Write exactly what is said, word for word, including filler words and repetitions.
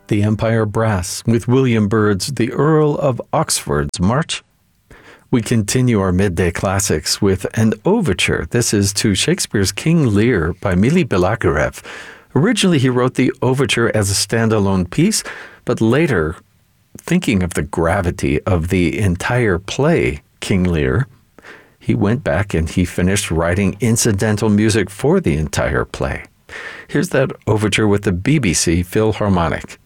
The Empire Brass with William Byrd's The Earl of Oxford's March. We continue our midday classics with an overture. This is to Shakespeare's King Lear by Mily Balakirev. Originally, he wrote the overture as a standalone piece, but later, thinking of the gravity of the entire play, King Lear, he went back and he finished writing incidental music for the entire play. Here's that overture with the B B C Philharmonic.